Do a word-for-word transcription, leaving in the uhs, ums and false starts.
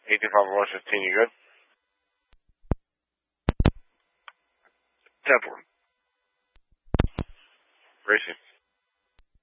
eighteen five one fifteen, you good? ten four. Racing.